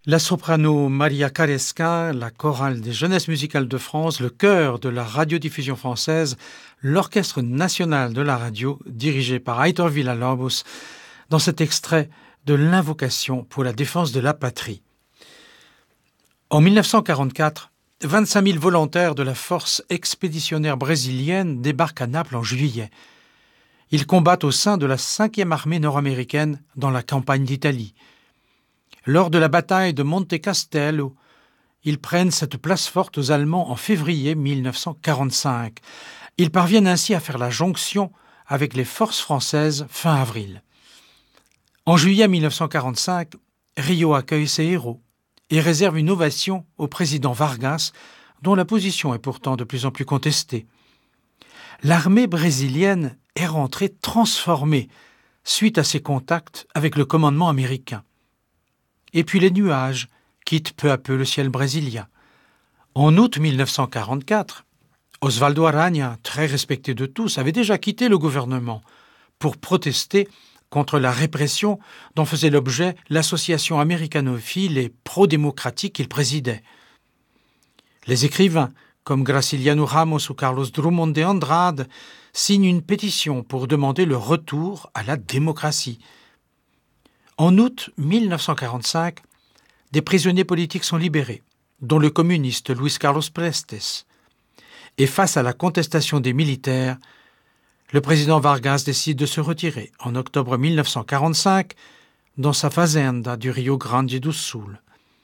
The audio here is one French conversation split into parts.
La soprano Maria Kareska, la chorale des Jeunesses musicales de France, le chœur de la radiodiffusion française, l'Orchestre national de la radio, dirigé par Heitor Villa-Lobos, dans cet extrait de l'Invocation pour la défense de la patrie. En 1944, 25 000 volontaires de la force expéditionnaire brésilienne débarquent à Naples en juillet. Ils combattent au sein de la 5e armée nord-américaine dans la campagne d'Italie. Lors de la bataille de Monte Castello, ils prennent cette place forte aux Allemands en février 1945. Ils parviennent ainsi à faire la jonction avec les forces françaises fin avril. En juillet 1945, Rio accueille ses héros et réserve une ovation au président Vargas, dont la position est pourtant de plus en plus contestée. L'armée brésilienne est rentrée transformée suite à ses contacts avec le commandement américain. Et puis les nuages quittent peu à peu le ciel brésilien. En août 1944, Osvaldo Aranha, très respecté de tous, avait déjà quitté le gouvernement pour protester contre la répression dont faisait l'objet l'association américanophile et pro-démocratique qu'il présidait. Les écrivains, comme Graciliano Ramos ou Carlos Drummond de Andrade, signent une pétition pour demander le retour à la démocratie. En août 1945, des prisonniers politiques sont libérés, dont le communiste Luis Carlos Prestes. Et face à la contestation des militaires, le président Vargas décide de se retirer en octobre 1945 dans sa fazenda du Rio Grande do Sul.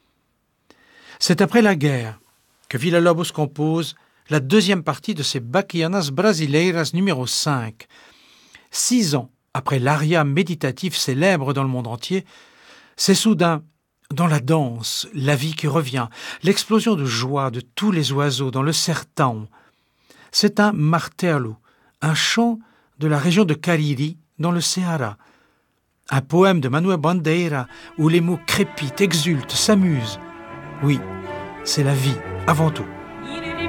C'est après la guerre que Villa-Lobos compose la deuxième partie de ses Baquianas Brasileiras numéro 5. 6 ans après l'aria méditatif célèbre dans le monde entier, c'est soudain, dans la danse, la vie qui revient, l'explosion de joie de tous les oiseaux dans le sertão. C'est un martelo, un chant de la région de Cariri, dans le Ceará. Un poème de Manuel Bandeira où les mots crépitent, exultent, s'amusent. Oui, c'est la vie, avant tout.